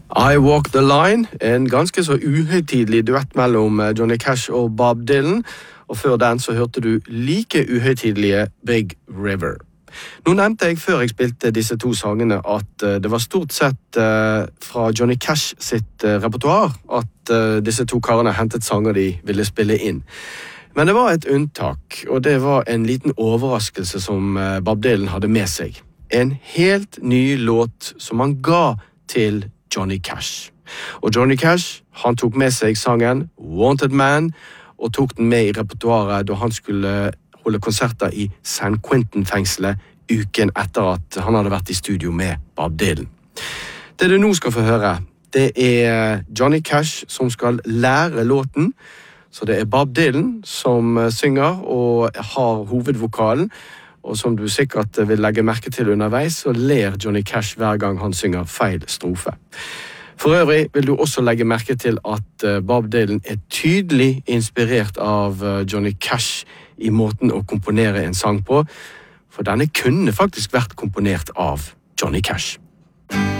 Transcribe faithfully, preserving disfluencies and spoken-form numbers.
I Walk the Line, en ganske så uhøytidelig duett mellom Johnny Cash og Bob Dylan, og før den så hørte du like uhøytidelige Big River. Nå nevnte jeg før jeg spilte disse to sangene at det var stort sett fra Johnny Cash sitt repertoire at disse to karene hentet sanger de ville spille inn. Men det var et unntak, og det var en liten overraskelse som Bob Dylan hadde med seg. En helt ny låt som han ga til Johnny Cash. Og Johnny Cash, han tok med seg sangen Wanted Man, og tok den med i repertoaret da han skulle holde konserter i San Quentin-fengselet uken etter at han hadde vært i studio med Bob Dylan. Det du nå skal få høre, det er Johnny Cash som skal lære låten, så det er Bob Dylan som synger og har hovedvokalen, og som du sikkert vil legge merke til underveis, så ler Johnny Cash hver gang han synger feil strofe. For øvrig vil du også legge merke til at Bob Dylan er tydelig inspirert av Johnny Cash i måten å komponere en sang på, for denne kunne faktisk vært komponert av Johnny Cash.